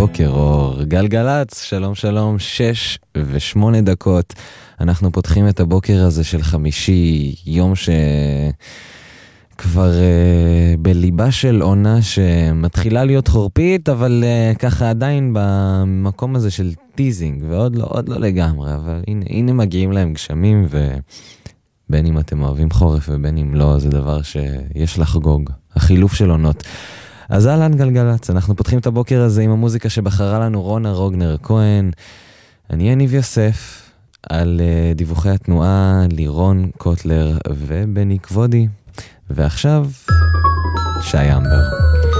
בוקר אור, גלגלץ, שלום שלום, 6:08. אנחנו פותחים את הבוקר הזה של חמישי, יום שכבר בליבה של עונה שמתחילה להיות חורפית, אבל ככה עדיין במקום הזה של טיזינג, ועוד לא לגמרי, אבל הנה מגיעים להם גשמים, ובין אם אתם אוהבים חורף ובין אם לא, זה דבר שיש לחגוג, החילוף של עונות. אז אהלן גלגלץ, אנחנו פותחים את הבוקר הזה עם המוזיקה שבחרה לנו רונה רוגנר כהן. אני יניב יוסף, על דיווחי התנועה לירון קוטלר ובני כבודי. ועכשיו, שי אמבר.